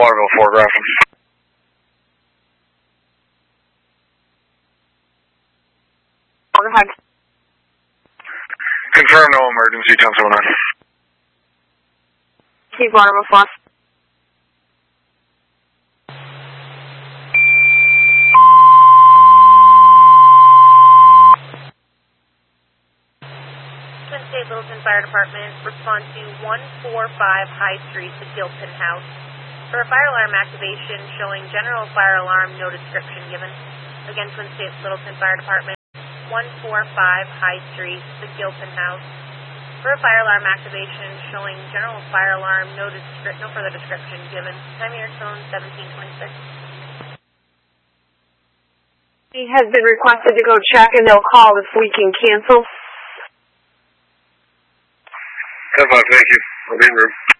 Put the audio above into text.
Waterville 4, Grafton. Go ahead. Confirm no emergency, 1079. Keep Waterville 4. Twin State Littleton Fire Department, respond to 145 High Street, the Gilpin House. For a fire alarm activation showing general fire alarm, no description given. Again, Twin State Littleton Fire Department, 145 High Street, the Gilpin House. For a fire alarm activation showing general fire alarm, no further description given. Time here, zone 1726. He has been requested to go check and they'll call if we can cancel. 10-5, thank you. I'll be in room.